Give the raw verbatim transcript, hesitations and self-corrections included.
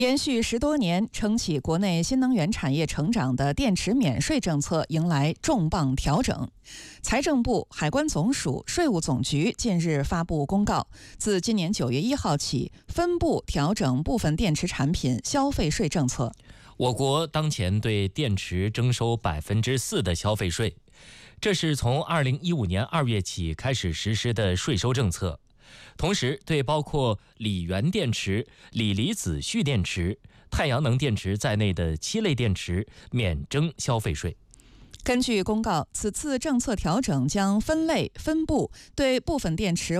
延续十多年撑起国内新能源产业成长的电池免税政策迎来重磅调整。财政部、海关总署、税务总局近日发布公告，自今年九月一号起，分步调整部分电池产品消费税政策。 我国当前对电池征收百分之四的消费税，这是从二零一五年二月起开始实施的税收政策。同时，对包括锂源电池、锂离子蓄电池、太阳能电池在内的七类电池免征消费税。 根据公告，此次政策调整将分类分步对部分电池